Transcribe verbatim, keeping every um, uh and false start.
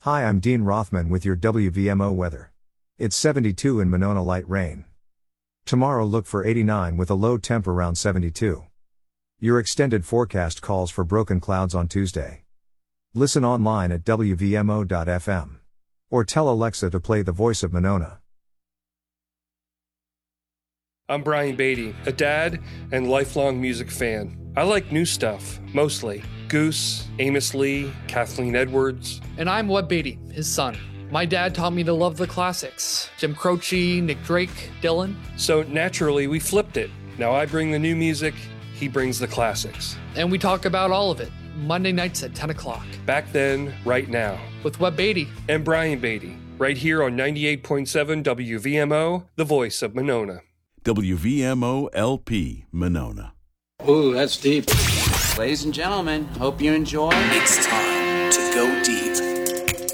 Hi, I'm Dean Rothman with your W V M O weather. It's seventy-two in Monona, light rain. Tomorrow look for eighty-nine with a low temp around seventy-two. Your extended forecast calls for broken clouds on Tuesday. Listen online at W V M O dot F M. Or tell Alexa to play The Voice of Monona. I'm Brian Beatty, a dad and lifelong music fan. I like new stuff, mostly. Goose, Amos Lee, Kathleen Edwards. And I'm Webb Beatty, his son. My dad taught me to love the classics. Jim Croce, Nick Drake, Dylan. So naturally, we flipped it. Now I bring the new music, he brings the classics. And we talk about all of it, Monday nights at ten o'clock. Back then, right now. With Webb Beatty. And Brian Beatty, right here on ninety-eight point seven W V M O, the voice of Monona. W V M O L P, Monona. Ooh, that's deep. Ladies and gentlemen, hope you enjoy. It's time